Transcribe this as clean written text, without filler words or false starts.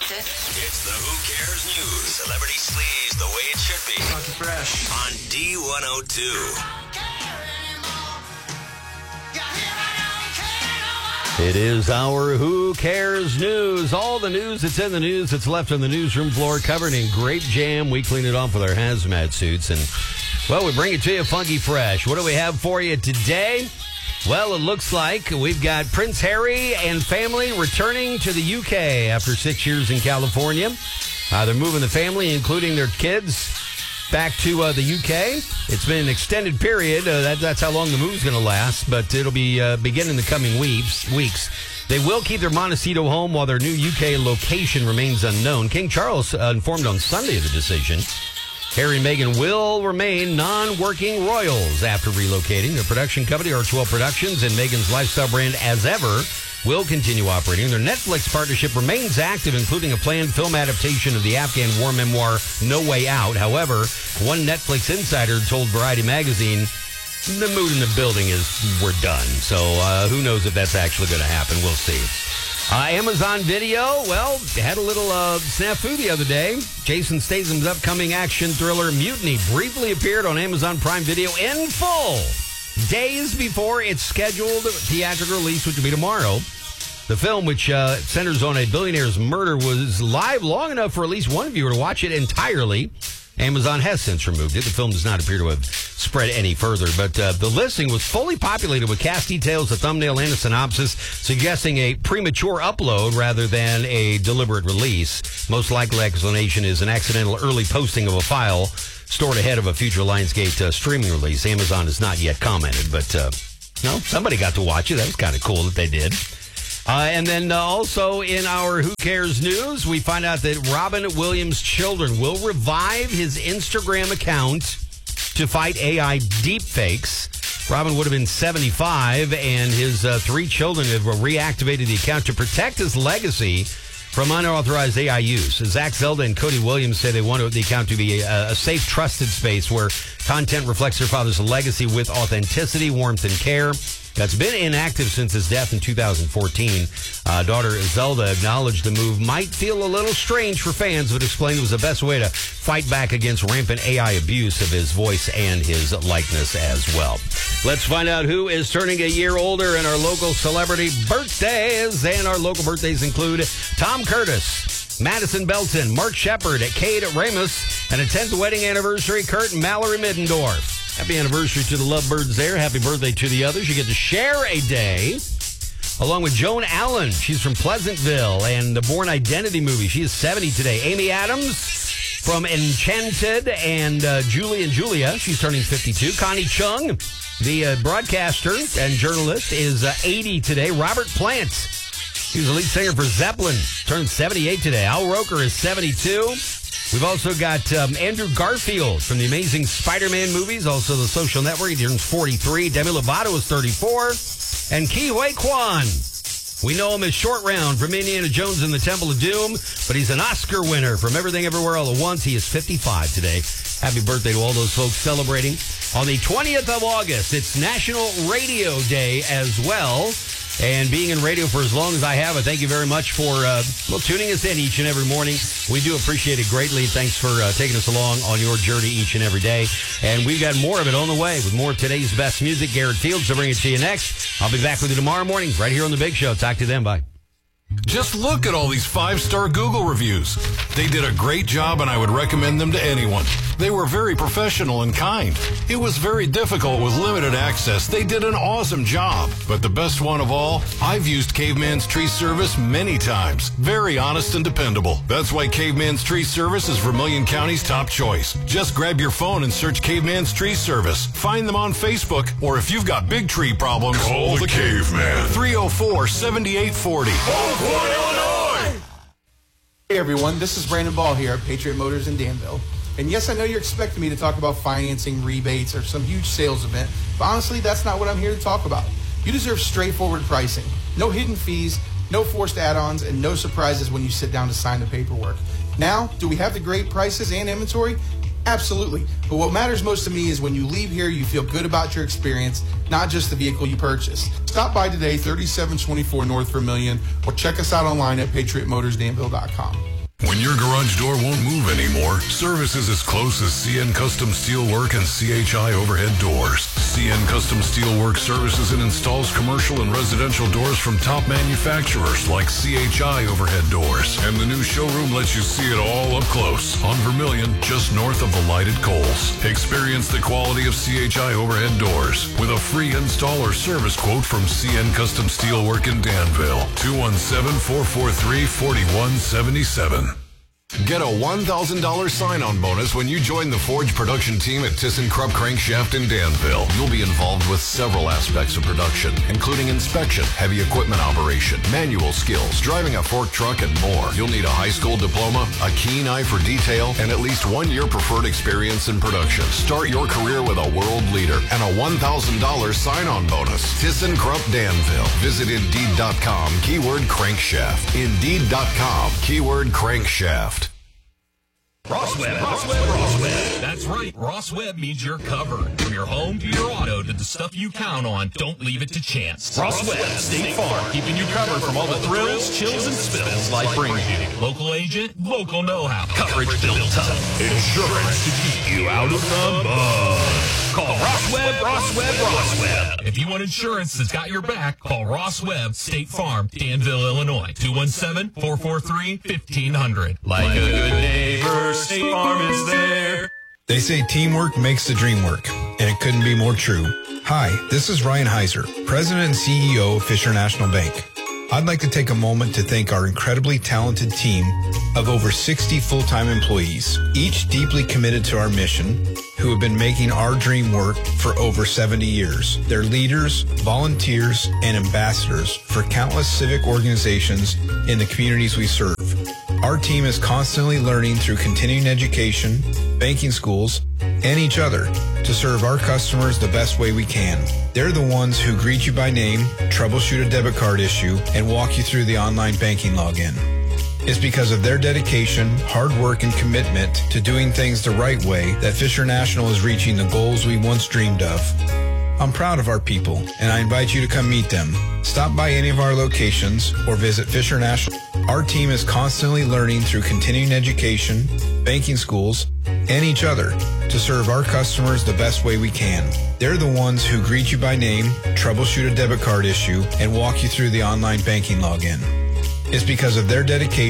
It's the Who Cares News. Celebrity sleaze the way it should be. Funky Fresh. On D102. It is our Who Cares News. All the news that's in the news that's left on the newsroom floor, covered in grape jam. We clean it off with our hazmat suits. And, well, we bring it to you funky fresh. What do we have for you today? Well, it looks like we've got Prince Harry and family returning to the UK after 6 years in California. They're moving the family, including their kids, back to the UK. It's been an extended period. That's how long the move's going to last, but it'll be beginning the coming weeks. They will keep their Montecito home while their new UK location remains unknown. King Charles informed on Sunday of the decision. Harry and Meghan will remain non-working royals after relocating. Their production company, R12 Productions, and Meghan's lifestyle brand, As Ever, will continue operating. Their Netflix partnership remains active, including a planned film adaptation of the Afghan war memoir, No Way Out. However, one Netflix insider told Variety magazine, the mood in the building is we're done. So who knows if that's actually going to happen. We'll see. Amazon Video, well, had a little snafu the other day. Jason Statham's upcoming action thriller Mutiny briefly appeared on Amazon Prime Video in full, days before its scheduled theatrical release, which will be tomorrow. The film, which centers on a billionaire's murder, was live long enough for at least one viewer to watch it entirely. Amazon has since removed it. The film does not appear to have spread any further, but the listing was fully populated with cast details, a thumbnail, and a synopsis, suggesting a premature upload rather than a deliberate release. Most likely explanation is an accidental early posting of a file stored ahead of a future Lionsgate streaming release. Amazon has not yet commented, but somebody got to watch it. That was kind of cool that they did. And then also in our Who Cares News, we find out that Robin Williams' children will revive his Instagram account to fight AI deepfakes. Robin would have been 75, and his three children have reactivated the account to protect his legacy from unauthorized AI use. Zach Zelda and Cody Williams say they want the account to be a safe, trusted space where content reflects their father's legacy with authenticity, warmth, and care. That's been inactive since his death in 2014. Daughter Zelda acknowledged the move might feel a little strange for fans, but explained it was the best way to fight back against rampant AI abuse of his voice and his likeness as well. Let's find out who is turning a year older in our local celebrity birthdays. And our local birthdays include Tom Curtis, Madison Belton, Mark Shepard, Cade Ramos, and a 10th wedding anniversary, Kurt and Mallory Middendorf. Happy anniversary to the lovebirds there. Happy birthday to the others. You get to share a day along with Joan Allen. She's from Pleasantville and the Bourne Identity movie. She is 70 today. Amy Adams from Enchanted and Julie and Julia. She's turning 52. Connie Chung, the broadcaster and journalist, is 80 today. Robert Plant, he's the lead singer for Zeppelin, turned 78 today. Al Roker is 72. We've also got Andrew Garfield from the Amazing Spider-Man movies, also The Social Network. He turns 43. Demi Lovato is 34. And Ke Huy Quan. We know him as Short Round from Indiana Jones and the Temple of Doom, but he's an Oscar winner from Everything Everywhere All at Once. He is 55 today. Happy birthday to all those folks celebrating. On the 20th of August, it's National Radio Day as well. And being in radio for as long as I have, I thank you very much for tuning us in each and every morning. We do appreciate it greatly. Thanks for taking us along on your journey each and every day. And we've got more of it on the way with more of today's best music. Garrett Fields will bring it to you next. I'll be back with you tomorrow morning right here on The Big Show. Talk to them. Bye. Just look at all these 5-star Google reviews. They did a great job, and I would recommend them to anyone. They were very professional and kind. It was very difficult with limited access. They did an awesome job. But the best one of all, I've used Caveman's Tree Service many times. Very honest and dependable. That's why Caveman's Tree Service is Vermilion County's top choice. Just grab your phone and search Caveman's Tree Service. Find them on Facebook, or if you've got big tree problems, call the Caveman. 304-7840. Illinois! Hey everyone, this is Brandon Ball here at Patriot Motors in Danville. And yes, I know you're expecting me to talk about financing, rebates, or some huge sales event, but honestly, that's not what I'm here to talk about. You deserve straightforward pricing. No hidden fees, no forced add-ons, and no surprises when you sit down to sign the paperwork. Now, do we have the great prices and inventory? Absolutely. But what matters most to me is when you leave here, you feel good about your experience, not just the vehicle you purchased. Stop by today, 3724 North Vermilion, or check us out online at patriotmotorsdanville.com. When your garage door won't move anymore, service is as close as CN Custom Steelwork and CHI Overhead Doors. CN Custom Steelwork services and installs commercial and residential doors from top manufacturers like CHI Overhead Doors. And the new showroom lets you see it all up close on Vermilion, just north of the lighted Coles. Experience the quality of CHI Overhead Doors with a free install or service quote from CN Custom Steelwork in Danville. 217-443-4177. Get a $1,000 sign-on bonus when you join the Forge production team at ThyssenKrupp Crankshaft in Danville. You'll be involved with several aspects of production, including inspection, heavy equipment operation, manual skills, driving a fork truck, and more. You'll need a high school diploma, a keen eye for detail, and at least 1 year preferred experience in production. Start your career with a world leader and a $1,000 sign-on bonus. ThyssenKrupp Danville. Visit Indeed.com, keyword crankshaft. Indeed.com, keyword crankshaft. Ross Webb. That's right. Ross Webb means you're covered. From your home to your auto to the stuff you count on, don't leave it to chance. Ross Webb, State Farm, keeping you covered from all the thrills, chills, and spills life brings you. Local agent, local know-how. Coverage built tough. Insurance to keep you out of the mud. Call Ross Webb. If you want insurance that's got your back, call Ross Webb, State Farm, Danville, Illinois. 217-443-1500. Like a good neighbor, State Farm is there. They say teamwork makes the dream work, and it couldn't be more true. Hi, this is Ryan Heiser, President and CEO of Fisher National Bank. I'd like to take a moment to thank our incredibly talented team of over 60 full-time employees, each deeply committed to our mission, who have been making our dream work for over 70 years. They're leaders, volunteers, and ambassadors for countless civic organizations in the communities we serve. Our team is constantly learning through continuing education, banking schools, and each other to serve our customers the best way we can. They're the ones who greet you by name, troubleshoot a debit card issue, and walk you through the online banking login. It's because of their dedication, hard work, and commitment to doing things the right way that Fisher National is reaching the goals we once dreamed of. I'm proud of our people, and I invite you to come meet them. Stop by any of our locations or visit Fisher National. Our team is constantly learning through continuing education, banking schools, and each other to serve our customers the best way we can. They're the ones who greet you by name, troubleshoot a debit card issue, and walk you through the online banking login. It's because of their dedication